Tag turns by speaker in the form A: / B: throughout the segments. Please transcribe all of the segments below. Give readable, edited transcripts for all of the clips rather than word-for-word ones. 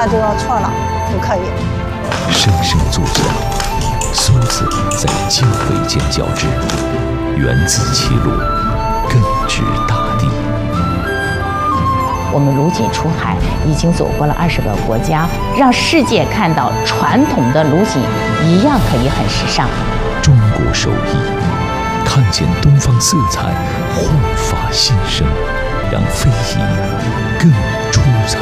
A: 就要错了，不可以。
B: 生生作假，孙子在交汇间交织，原自其路，根植大地。
C: 我们卢锦出海已经走过了20个国家，让世界看到传统的卢锦一样可以很时尚。
B: 中国手艺，看见东方色彩，焕发新生，让非遗更出彩。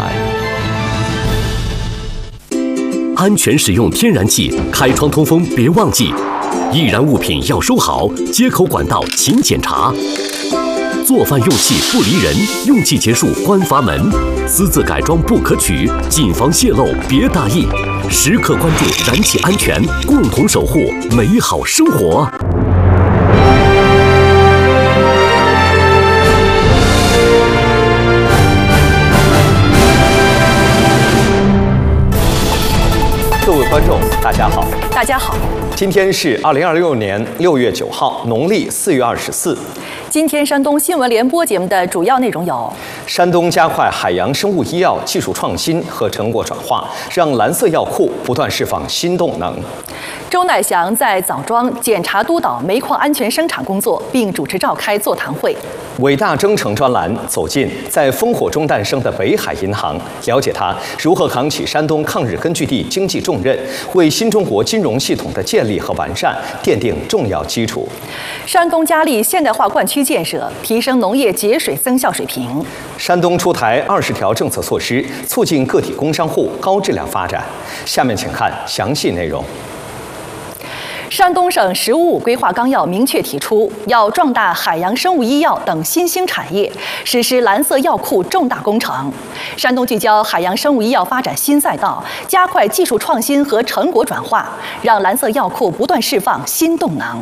D: 安全使用天然气，开窗通风别忘记。易燃物品要收好，接口管道勤检查。做饭用气不离人，用气结束关阀门。私自改装不可取，谨防泄漏别大意。时刻关注燃气安全，共同守护美好生活。
E: 各位观众，大家好。
F: 大家好。
E: 今天是2026年6月9号，农历4月24。
F: 今天山东新闻联播节目的主要内容有：
E: 山东加快海洋生物医药技术创新和成果转化，让蓝色药库不断释放新动能。
F: 周乃祥在枣庄检查督导煤矿安全生产工作，并主持召开座谈会。
E: 伟大征程专栏走进在烽火中诞生的北海银行，了解它如何扛起山东抗日根据地经济重任，为新中国金融系统的建立和完善奠定重要基础。
F: 山东佳丽现代化灌区建设，提升农业节水增效水平。
E: 山东出台20条政策措施，促进个体工商户高质量发展。下面请看详细内容。
F: 山东省“十五五”规划纲要明确提出，要壮大海洋生物医药等新兴产业，实施蓝色药库重大工程。山东聚焦海洋生物医药发展新赛道，加快技术创新和成果转化，让蓝色药库不断释放新动能。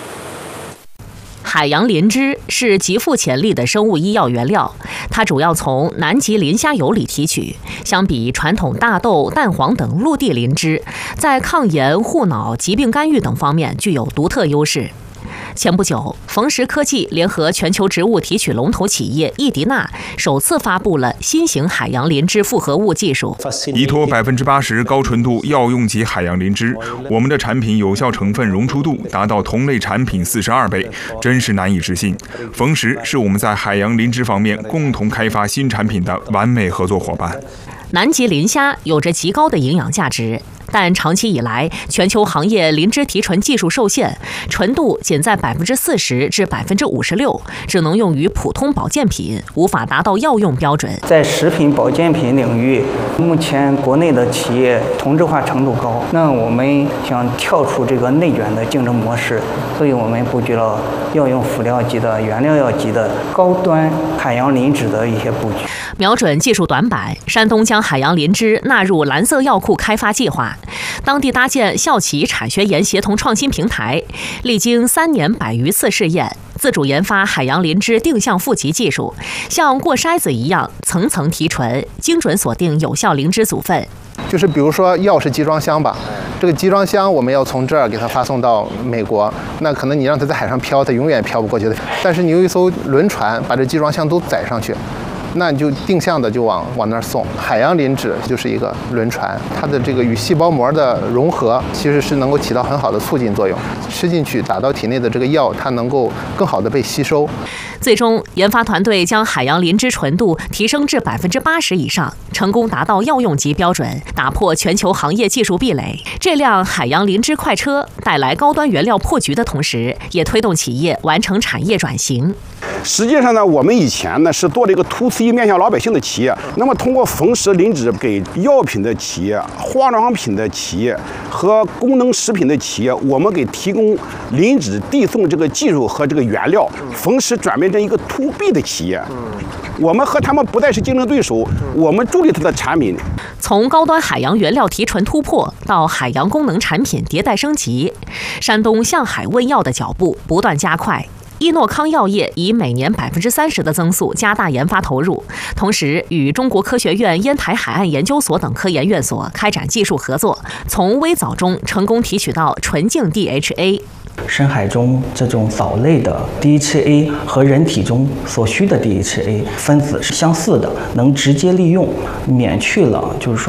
C: 海洋磷脂是极富潜力的生物医药原料，它主要从南极磷虾油里提取。相比传统大豆、蛋黄等陆地磷脂，在抗炎、护脑、疾病干预等方面具有独特优势。前不久，冯石科技联合全球植物提取龙头企业易迪纳，首次发布了新型海洋磷脂复合物技术，
G: 依托80%高纯度药用级海洋磷脂，我们的产品有效成分溶出度达到同类产品42倍，真是难以置信。冯石是我们在海洋磷脂方面共同开发新产品的完美合作伙伴。
C: 南极磷虾有着极高的营养价值，但长期以来，全球行业磷脂提纯技术受限，纯度仅在40%至56%，只能用于普通保健品，无法达到药用标准。
H: 在食品保健品领域，目前国内的企业同质化程度高，那我们想跳出这个内卷的竞争模式，所以我们布局了药用辅料级的、原料药级的高端海洋磷脂的一些布局。
C: 瞄准技术短板，山东将海洋磷脂纳入蓝色药库开发计划。当地搭建校企产学研协同创新平台，历经3年100余次试验，自主研发海洋磷脂定向负极技术，像过筛子一样层层提纯，精准锁定有效磷脂组分。
I: 就是比如说药是集装箱吧，这个集装箱我们要从这儿给它发送到美国，那可能你让它在海上漂，它永远漂不过去的。但是你有一艘轮船把这集装箱都载上去，那你就定向的就往那儿送。海洋磷脂就是一个轮船，它的这个与细胞膜的融合其实是能够起到很好的促进作用，吃进去打到体内的这个药，它能够更好的被吸收。
C: 最终，研发团队将海洋磷脂纯度提升至80%以上，成功达到药用级标准，打破全球行业技术壁垒。这辆海洋磷脂快车带来高端原料破局的同时，也推动企业完成产业转型。
J: 实际上呢，我们以前呢是做这个 to C 面向老百姓的企业，那么通过冯石磷脂给药品的企业、化妆品的企业和功能食品的企业，我们给提供磷脂递送这个技术和这个原料，冯石转变成一个 to B 的企业。我们和他们不再是竞争对手，我们助力他的产品。
C: 从高端海洋原料提纯突破到海洋功能产品迭代升级，山东向海问药的脚步不断加快。易诺康药业以每年30%的增速加大研发投入，同时与中国科学院烟台海岸研究所等科研院所开展技术合作，从微藻中成功提取到纯净 DHA。
H: 深海中这种藻类的 DHA 和人体中所需的 DHA 分子是相似的，能直接利用，免去了就是说